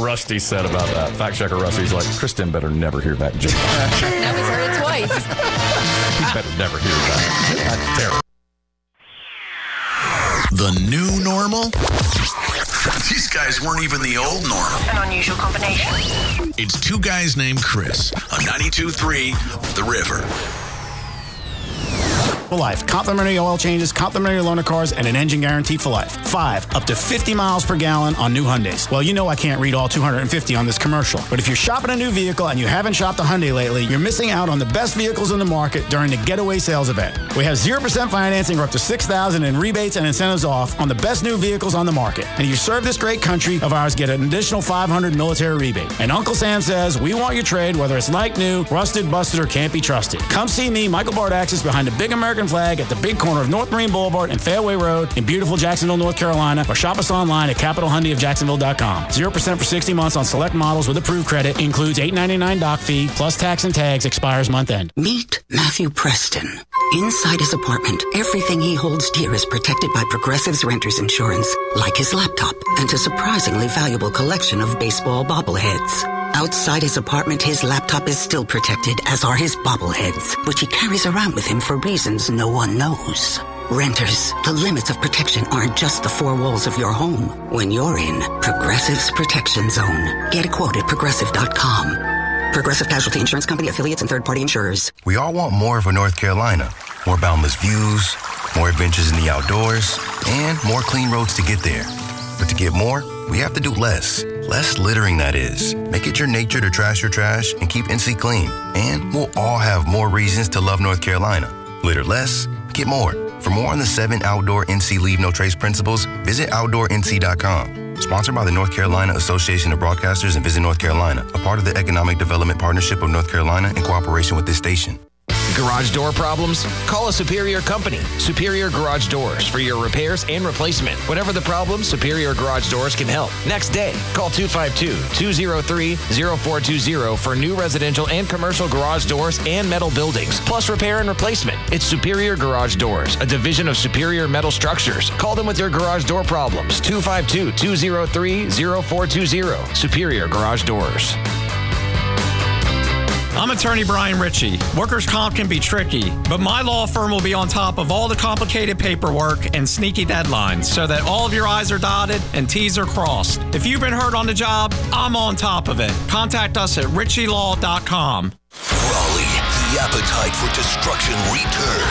Rusty said about that. Fact checker Rusty's like, Kristen better never hear that joke. Now he's heard it twice. He better never hear that. That's terrible. The new normal? These guys weren't even the old normal. An unusual combination. It's two guys named Chris on 92.3 The River. For life. Complimentary oil changes, complimentary loaner cars, and an engine guarantee for life. 5, up to 50 miles per gallon on new Hyundais. Well, you know I can't read all 250 on this commercial. But if you're shopping a new vehicle and you haven't shopped a Hyundai lately, you're missing out on the best vehicles in the market during the Getaway Sales event. We have 0% financing or up to $6,000 in rebates and incentives off on the best new vehicles on the market. And if you serve this great country of ours, get an additional $500 military rebate. And Uncle Sam says, we want your trade, whether it's like new, rusted, busted, or can't be trusted. Come see me, Michael Bardaxis, behind the big American flag at the big corner of North Marine Boulevard and Fairway Road in beautiful Jacksonville, North Carolina, or shop us online at CapitalHyundaiofJacksonville.com. 0% for 60 months on select models with approved credit. Includes $8.99 doc fee, plus tax and tags, expires month end. Meet Matthew Preston. Inside his apartment, everything he holds dear is protected by Progressive's Renter's Insurance, like his laptop and a surprisingly valuable collection of baseball bobbleheads. Outside his apartment, his laptop is still protected, as are his bobbleheads, which he carries around with him for reasons no one knows. Renters, the limits of protection aren't just the four walls of your home. When you're in Progressive's Protection Zone, get a quote at Progressive.com. Progressive Casualty Insurance Company, affiliates, and third-party insurers. We all want more for North Carolina. More boundless views, more adventures in the outdoors, and more clean roads to get there. But to get more, we have to do less. Less littering, that is. Make it your nature to trash your trash and keep NC clean. And we'll all have more reasons to love North Carolina. Litter less, get more. For more on the 7 outdoor NC Leave No Trace principles, visit OutdoorNC.com. Sponsored by the North Carolina Association of Broadcasters and Visit North Carolina, a part of the Economic Development Partnership of North Carolina in cooperation with this station. Garage door problems? Call a Superior company. Superior Garage Doors for your repairs and replacement. Whatever the problem, Superior Garage Doors can help. Next day, call 252-203-0420 for new residential and commercial garage doors and metal buildings, plus repair and replacement. It's Superior Garage Doors, a division of Superior Metal Structures. Call them with your garage door problems. 252-203-0420. Superior Garage Doors. I'm attorney Brian Ritchie. Workers' comp can be tricky, but my law firm will be on top of all the complicated paperwork and sneaky deadlines so that all of your I's are dotted and T's are crossed. If you've been hurt on the job, I'm on top of it. Contact us at ritchielaw.com. Raleigh, the appetite for destruction returns.